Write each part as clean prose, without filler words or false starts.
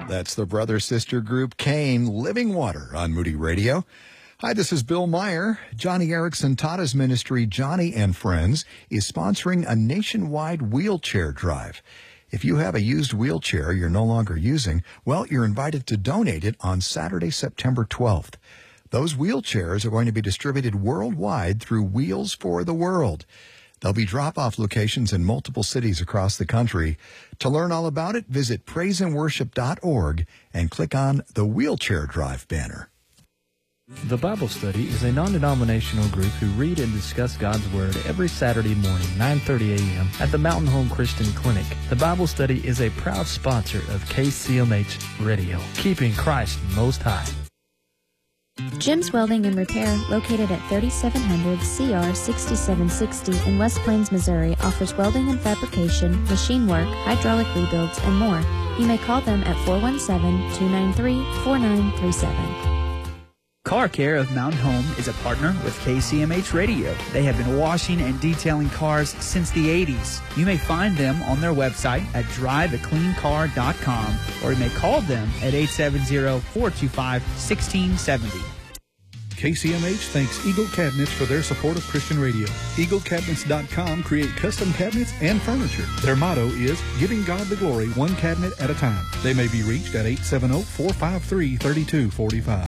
That's the brother-sister group Cain, Living Water on Moody Radio. Hi, this is Bill Meyer. Johnny Erickson Tata's ministry, Johnny and Friends, is sponsoring a nationwide wheelchair drive. If you have a used wheelchair you're no longer using, well, you're invited to donate it on Saturday, September 12th. Those wheelchairs are going to be distributed worldwide through Wheels for the World. There'll be drop-off locations in multiple cities across the country. To learn all about it, visit praiseandworship.org and click on the Wheelchair Drive banner. The Bible Study is a non-denominational group who read and discuss God's Word every Saturday morning, 9:30 a.m. at the Mountain Home Christian Clinic. The Bible Study is a proud sponsor of KCMH Radio, keeping Christ most high. Jim's Welding and Repair, located at 3700 CR 6760 in West Plains, Missouri, offers welding and fabrication, machine work, hydraulic rebuilds, and more. You may call them at 417-293-4937. Car Care of Mountain Home is a partner with KCMH Radio. They have been washing and detailing cars since the 80s. You may find them on their website at driveacleancar.com, or you may call them at 870-425-1670. KCMH thanks Eagle Cabinets for their support of Christian radio. EagleCabinets.com create custom cabinets and furniture. Their motto is giving God the glory one cabinet at a time. They may be reached at 870-453-3245.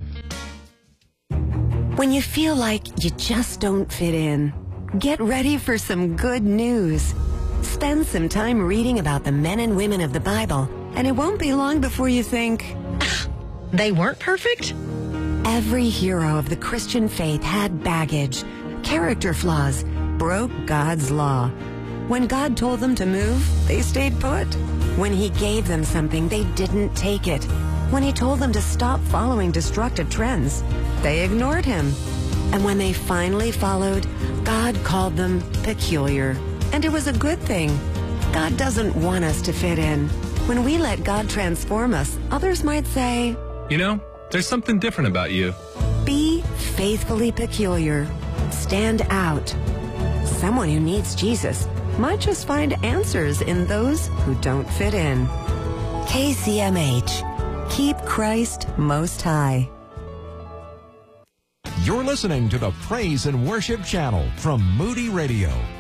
When you feel like you just don't fit in, get ready for some good news. Spend some time reading about the men and women of the Bible, and it won't be long before you think, they weren't perfect? Every hero of the Christian faith had baggage, character flaws, broke God's law. When God told them to move, they stayed put. When He gave them something, they didn't take it. When He told them to stop following destructive trends, they ignored Him. And when they finally followed, God called them peculiar. And it was a good thing. God doesn't want us to fit in. When we let God transform us, others might say, you know, there's something different about you. Be faithfully peculiar. Stand out. Someone who needs Jesus might just find answers in those who don't fit in. KCMH. Keep Christ most high. You're listening to the Praise and Worship Channel from Moody Radio.